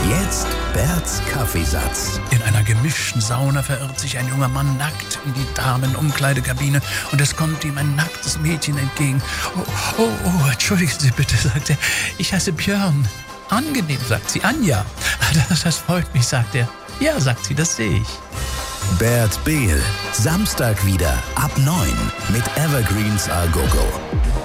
Jetzt Berts Kaffeesatz. In einer gemischten Sauna verirrt sich ein junger Mann nackt in die Damenumkleidekabine und es kommt ihm ein nacktes Mädchen entgegen. Oh, entschuldigen Sie bitte, sagt er. Ich heiße Björn. Angenehm, sagt sie. Anja. Das freut mich, sagt er. Ja, sagt sie, das sehe ich. Bert Behl. Samstag wieder ab 9 mit Evergreens A Go Go.